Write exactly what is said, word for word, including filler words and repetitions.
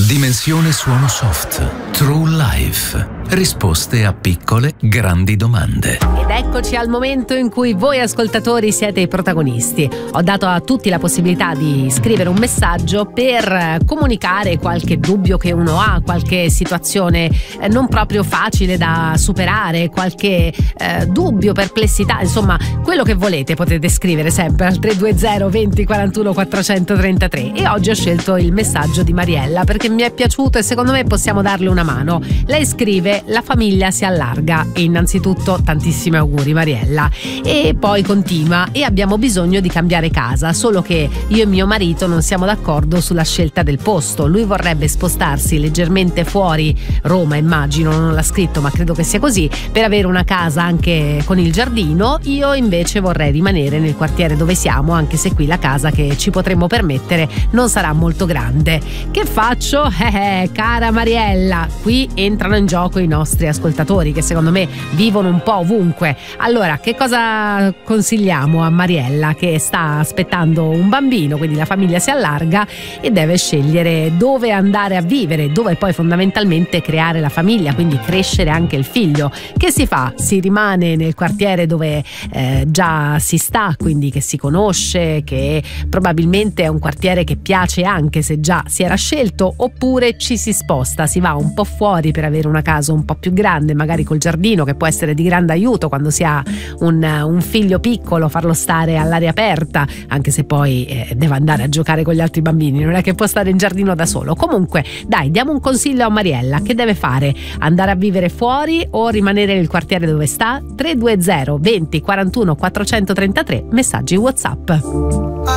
Dimensione suono soft. True Life. Risposte a piccole, grandi domande. Ed eccoci al momento in cui voi ascoltatori siete i protagonisti. Ho dato a tutti la possibilità di scrivere un messaggio per comunicare qualche dubbio che uno ha, qualche situazione eh, non proprio facile da superare, qualche eh, dubbio, perplessità, insomma quello che volete potete scrivere sempre al tre due zero venti quarantuno quattrocentotrentatré. E oggi ho scelto il messaggio di Mariella perché mi è piaciuto e secondo me possiamo darle una mano. Lei scrive: la famiglia si allarga, e innanzitutto tantissimi auguri Mariella, e poi continua: e abbiamo bisogno di cambiare casa, solo che io e mio marito non siamo d'accordo sulla scelta del posto. Lui vorrebbe spostarsi leggermente fuori Roma, immagino, non l'ha scritto ma credo che sia così, per avere una casa anche con il giardino. Io invece vorrei rimanere nel quartiere dove siamo, anche se qui la casa che ci potremmo permettere non sarà molto grande. Che faccio? Eh, eh, cara Mariella, qui entrano in gioco i nostri ascoltatori che secondo me vivono un po' ovunque. Allora, che cosa consigliamo a Mariella che sta aspettando un bambino, quindi la famiglia si allarga e deve scegliere dove andare a vivere, dove poi fondamentalmente creare la famiglia, quindi crescere anche il figlio. Che si fa? Si rimane nel quartiere dove eh, già si sta, quindi che si conosce, che probabilmente è un quartiere che piace anche se già si era scelto, oppure ci si sposta, si va un po' fuori per avere una casa un po' più grande, magari col giardino, che può essere di grande aiuto quando si ha un, un figlio piccolo, farlo stare all'aria aperta, anche se poi eh, deve andare a giocare con gli altri bambini, non è che può stare in giardino da solo. Comunque dai, diamo un consiglio a Mariella: che deve fare? Andare a vivere fuori o rimanere nel quartiere dove sta? Tre due zero venti quarantuno quattrocentotrentatré, messaggi WhatsApp.